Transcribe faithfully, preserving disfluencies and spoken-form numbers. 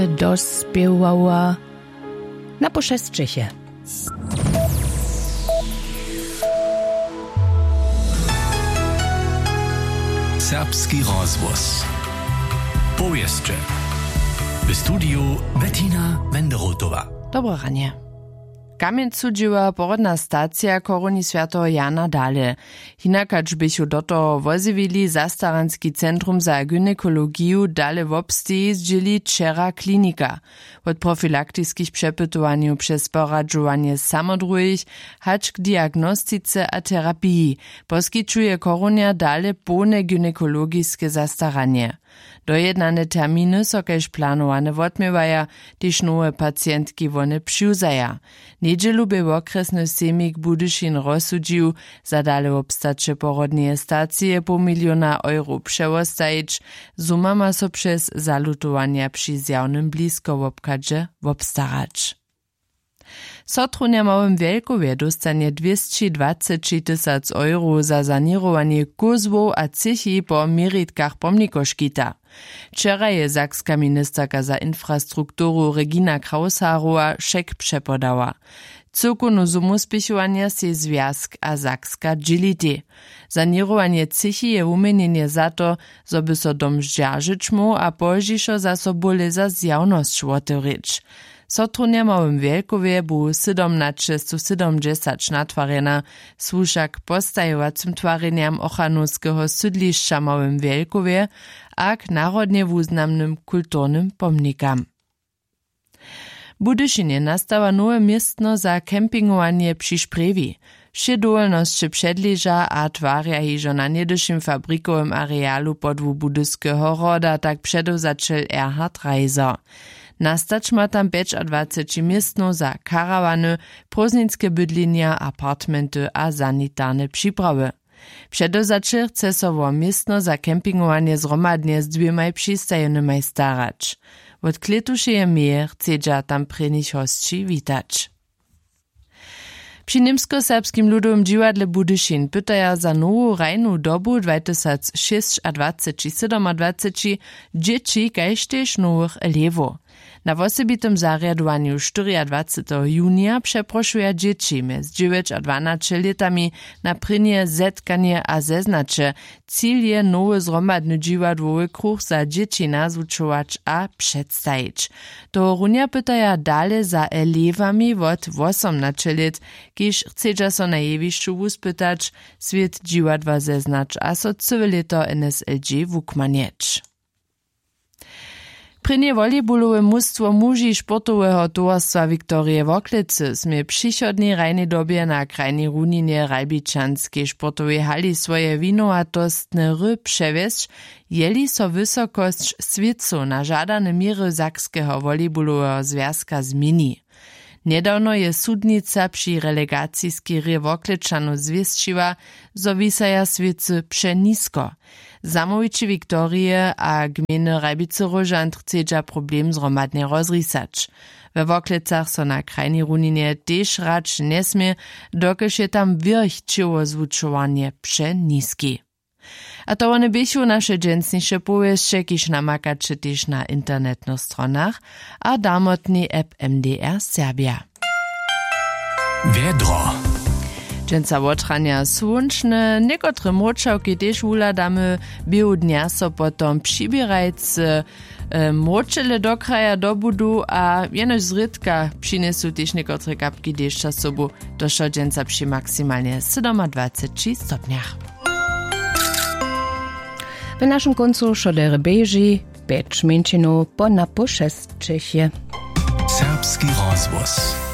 dospiewała na poszestczychie. Serbski rozgłos. Powieszcze. W studiu Bettina Wenderotowa. Dobro ranie. Kamien cudziła porodna stacja koroni świętego Jana Dale. Hinakacz bychu do toho wozywili zastaranski centrum za gynekologiju Dale w obstiji zdzieli Czera klinika. Od profilaktyckich przepytowaniu przez poradzowanie samodrujich hacz k diagnostice a terapii poskiczuje koronia Dale pełne gynekologiskie zastaranie. Dojednane terminy so kež planowane wotmiewaja, tyž nowe pacjentki wone přiwzaja. Niedzielu by okresny semik Budyšin rozsudził, za Dale obstacze porodnie stacje po miliona euro przewostajić, suma ma so przez zalutowania przy zjawnym blisko w obkadze wobstarać. Sotrunia małym Wielkowie dostanie dwieście dwadzieścia tysięcy euro za sanirowanie kozłów a cychi po meritkach pomnikoškita. Wczoraj je sakska ministerka za infrastrukturu Regina Krausharowa szek przepodała. Cyrkunu sumu spichowania se związk a sakska dżility. Sanirowanie cychi je umienienie za to, zo by so dom zdźerżyć mu a požišo za sobole za zjawność otewryć. Sotrunia małym Wielkowie był siedemnaście siedemdziesiąt natwarjena, słuszak postajowacym twareniam ochranoskiego sydliszcza małym Wielkowie a k narodnie wuznamnym kulturnym pomnikam. W Budyšinie nastała nowe miestno za kempingowanie przy Szprewi. Wsze dolności przedleża a twarja hižo na niedyszym fabrikowym arealu podwu Budyskiego roda, tak przedozaczył Erhard Reiser. Nastać ma tam dwadzieścia pięć miestno za karawany, próżnickie bydlinia, apartmenty a sanitarne przyprawy. Przedozaczył chce so miestno za kempingowanie zromadnie z dwiema przystajonymi starać. Od kletušeje mier chcedza tam prenich hostči witać. Przy Niemsko-Serbskim ludowym dziwadle Budyšin pytaja za nową rajnu dobu dwa tysiące dwadzieścia-sedemdesiąt dzieci kaž tež nowych elewów. Na osobitym zariadowaniu dwudziestego junia przeproszuje dzieci mez dziewięć a dwanaście latami na prynie zetkanie a zeznacze. Cíl je nowy zromadny dziwadłowy kruch za dzieci nazwuczować a przedstajić. To runia pytaja dale za elewami od osiemnaście lat, kiż chcedza so na jewiszczu wuspytać, swiet dziwadła zeznacz a so całe leto N S L G wukmanieć. Prynie volejbolowe mustwo muži sportowego towarstwa Wiktorie Woklicy sme przychodnej rajnej dobie na krajnej runinie Rajbičanskiej sportowej hali swoje winowatostne ry przewieźć, jeli so wysokość świecu na żadane miry Sakskiego volejbolowego związka zmieni. Niedawno je sudnica przy relegacijskiej ry Wokličanu zwieszczyła, zo wisaja świecy przenisko. Zamowiczy Wiktorie a gminy Rajbice-Rožant chcedza problem zromadnie rozrisać. We Woklicach so na krajnej runinie też racz nie smie, dokelž je tam wirchčiło zwučowanie przeniski. A to one bychu nasze dżęsniejsze powieście, kiż namakacie też na internetnych stronach, a damotny app M D R Serbia. Wiedro. Dżęca łotrania słonczne, niekotre mroczałki też uladamy, biu dnia so potom przybierajc e, mroczele do kraja do budu, a jenoś zrytka przynesu też niekotre kapki deszcza sobu, do dżęca przy maksymalnie dwadzieścia siedem stopniach. W naszym końcu szodere beži, pięć mięczynów po na poszestczychie. Serbski rozgłos.